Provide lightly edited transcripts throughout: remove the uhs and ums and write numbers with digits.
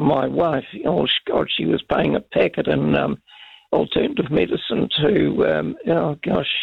my wife, she was paying a packet in alternative medicine to,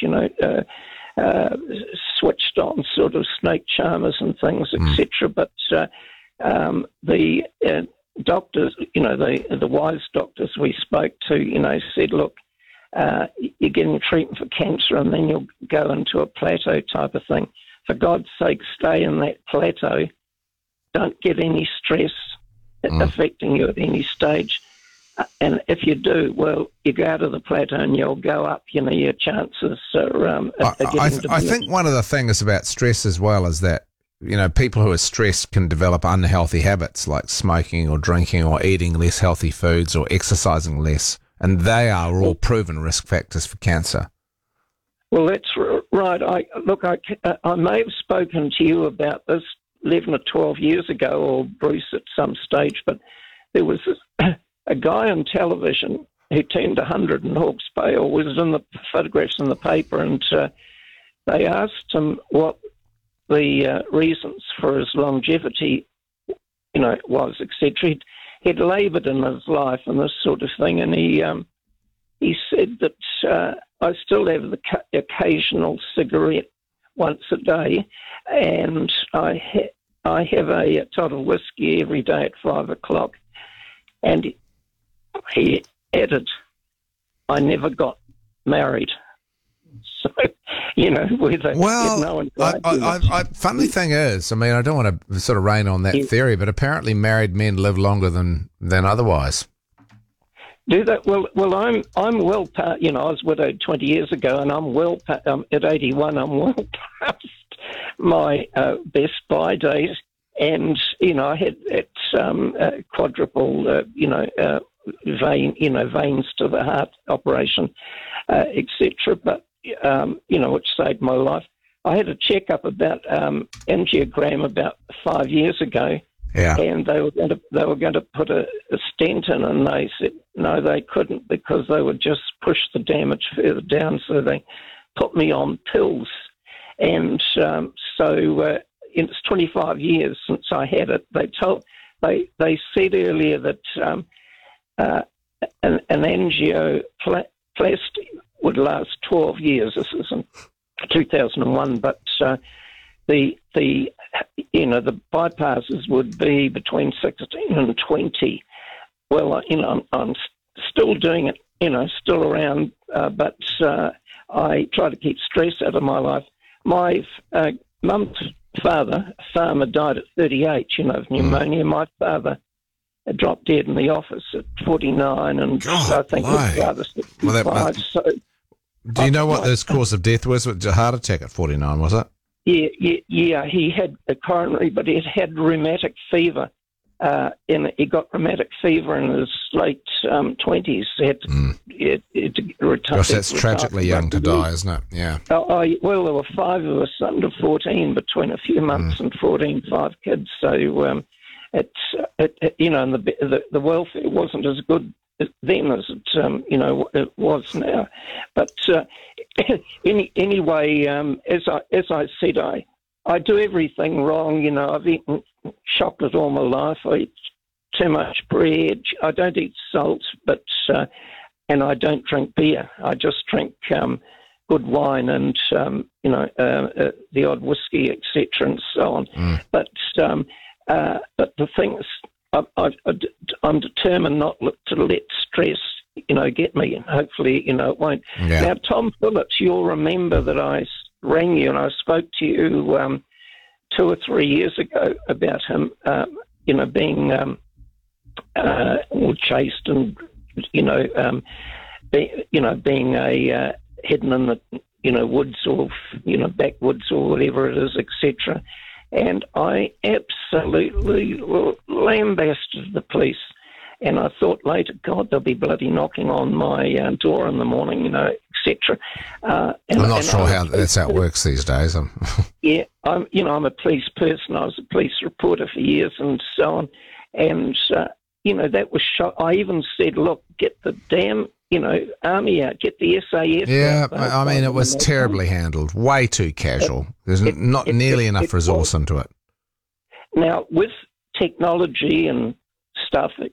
switched on sort of snake charmers and things, etc. But the doctors, the wise doctors we spoke to, said, look, you're getting treatment for cancer and then you'll go into a plateau type of thing. For God's sake, stay in that plateau. Don't get any stress affecting you at any stage. And if you do, well, you go out of the plateau and you'll go up. Your chances are I think one of the things about stress as well is that, people who are stressed can develop unhealthy habits like smoking or drinking or eating less healthy foods or exercising less. And they are all proven risk factors for cancer. Well, that's right. I may have spoken to you about this 11 or 12 years ago, or Bruce at some stage, but there was a guy on television who turned 100 in Hawke's Bay, or was in the photographs in the paper, and they asked him what the reasons for his longevity, was, etc. He'd laboured in his life and this sort of thing, and he said that I still have the occasional cigarette once a day, and I have a tot of whiskey every day at 5 o'clock. And he added, I never got married. So, whether... Well, funny thing is, I don't want to sort of rain on that theory, but apparently married men live longer than otherwise. Do that? Well, I'm well past, I was widowed 20 years ago, and I'm well past, at 81, I'm well past my best by days. And, I had that quadruple, veins to the heart operation, etc. But, which saved my life. I had a checkup about angiogram about 5 years ago. Yeah. And they were going to put a stent in, and they said no, they couldn't because they would just push the damage further down. So they put me on pills, and it's 25 years since I had it. They said earlier that an angioplasty would last 12 years. This is in 2001, but the bypasses would be between 16 and 20. Well, I'm still doing it, still around, but I try to keep stress out of my life. My mum's father, a farmer, died at 38, of pneumonia. My father dropped dead in the office at 49, and I think his father 65. Do you know what his cause of death was? A heart attack at 49, was it? Yeah. He had a coronary, but he had rheumatic fever. He got rheumatic fever in his late 20s. He had to retire. Gosh, that's tragically young to die, isn't it? Yeah. Well, there were 5 of us under 14 between a few months and 14, 5 kids. So and the welfare wasn't as good then as it was now. But anyway, as I said, I do everything wrong. I've eaten chocolate all my life. I eat too much bread. I don't eat salt, and I don't drink beer. I just drink good wine and the odd whiskey, etc., and so on. But the thing is, I'm determined not to let stress, get me. And hopefully, it won't. Yeah. Now, Tom Phillips, you'll remember that I rang you and I spoke to you 2 or 3 years ago about him, being all chaste and, being a hidden in the, woods or, backwoods or whatever it is, etc. And I absolutely lambasted the police. And I thought later, God, they'll be bloody knocking on my door in the morning, etc. I'm not sure how it works these days. Yeah, I'm a police person. I was a police reporter for years and so on. And, that was shock. I even said, look, get the damn, army out, get the SAS Yeah, out. It was terribly handled, way too casual. There's not nearly enough resource into it. Now, with technology and stuff,